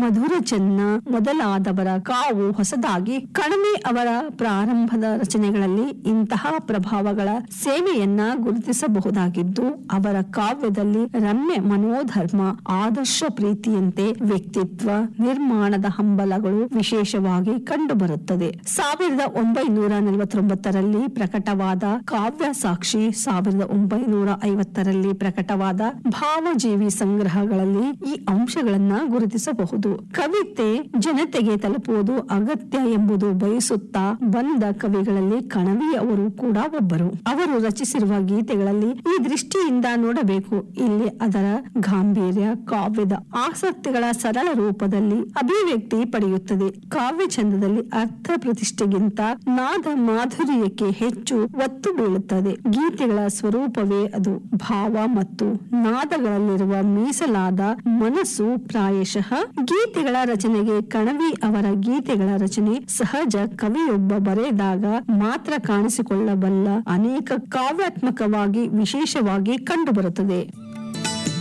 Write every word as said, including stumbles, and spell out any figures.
ಮಧುರ ಚೆನ್ನ ಮೊದಲಾದವರ ಕಾವು ಹೊಸದಾಗಿ ಕಣವಿ ಅವರ ಪ್ರಾರಂಭದ ರಚನೆಗಳಲ್ಲಿ ಇಂತಹ ಪ್ರಭಾವಗಳ ಸೇವೆಯನ್ನ ಗುರುತಿಸಬಹುದಾಗಿದ್ದು, ಅವರ ಕಾವ್ಯದಲ್ಲಿ ರಮ್ಯ ಮನೋಧರ್ಮ, ಆದರ್ಶ ಪ್ರೀತಿಯಂತೆ ವ್ಯಕ್ತಿತ್ವ ನಿರ್ಮಾಣದ ಹಂಬಲಗಳು ವಿಶೇಷವಾಗಿ ಕಂಡುಬರುತ್ತದೆ. ಸಾವಿರದ ಒಂಬೈನೂರ ನಲವತ್ತೊಂಬತ್ತರಲ್ಲಿ ಪ್ರಕಟವಾದ ಕಾವ್ಯ ಸಾಕ್ಷಿ, ಸಾವಿರದ ಒಂಬೈನೂರ ಐವತ್ತರಲ್ಲಿ ಪ್ರಕಟವಾದ ಭಾವಜೀವಿ ಸಂಗ್ರಹಗಳಲ್ಲಿ ಈ ಅಂಶಗಳನ್ನ ಗುರುತಿಸಬಹುದು. ಕವಿತೆ ಜನತೆಗೆ ತಲುಪುವುದು ಅಗತ್ಯ ಎಂಬುದು ಬಯಸುತ್ತಾ ಬಂದ ಕವಿಗಳಲ್ಲಿ ಕಣವಿ ಅವರು ಕೂಡ ಒಬ್ಬರು. ಅವರು ರಚಿಸಿರುವ ಗೀತೆಗಳಲ್ಲಿ ಈ ದೃಷ್ಟಿಯಿಂದ ನೋಡಬೇಕು. ಇಲ್ಲಿ ಅದರ ಗಾಂಭೀರ್ಯ ಕಾವ್ಯದ ಆಸಕ್ತಿಗಳ ಸರಳ ರೂಪದಲ್ಲಿ ಅಭಿವ್ಯಕ್ತಿ ಪಡೆಯುತ್ತದೆ. ಕಾವ್ಯ ಛಂದದಲ್ಲಿ ಅರ್ಥ ಪ್ರತಿಷ್ಠೆಗಿಂತ ನಾದ ಮಾಧುರ್ಯಕ್ಕೆ ಹೆಚ್ಚು ಒತ್ತು ಬೀಳುತ್ತದೆ. ಗೀತೆಗಳ ಸ್ವರೂಪವೇ ಅದು. ಭಾವ ಮತ್ತು ನಾದಗಳಲ್ಲಿರುವ ಮೀಸಲಾದ ಮನಸ್ಸು ಪ್ರಾಯಶಃ ಗೀತೆಗಳ ರಚನೆಗೆ ಕಣವಿ ಅವರ ಗೀತೆಗಳ ರಚನೆ ಸಹಜ ಕವಿಯೊಬ್ಬ ಬರೆದಾಗ ಮಾತ್ರ ಕಾಣಿಸಿಕೊಳ್ಳಬಲ್ಲ ಅನೇಕ ಕಾವ್ಯಾತ್ಮಕವಾಗಿ ವಿಶೇಷವಾಗಿ ಕಂಡುಬರುತ್ತದೆ.